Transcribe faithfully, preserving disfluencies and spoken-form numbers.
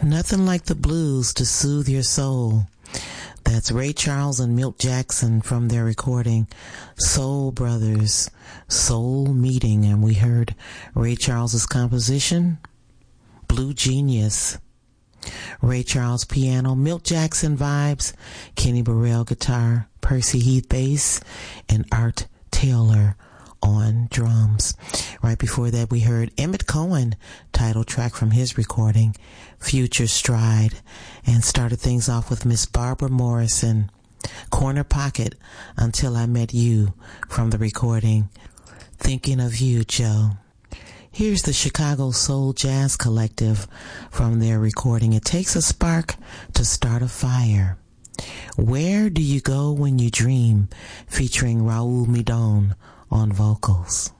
Nothing like the blues to soothe your soul. That's Ray Charles and Milt Jackson from their recording Soul Brothers, Soul Meeting. And we heard Ray Charles's composition, Blue Genius. Ray Charles piano, Milt Jackson vibes, Kenny Burrell guitar, Percy Heath bass, and Art Taylor on drums. Right before that, we heard Emmett Cohen, title track from his recording, Future Stride, and started things off with Miss Barbara Morrison, Corner Pocket, Until I Met You, from the recording, Thinking of You, Joe. Here's the Chicago Soul Jazz Collective from their recording, It Takes a Spark to Start a Fire. Where Do You Go When You Dream, featuring Raul Midon on vocals.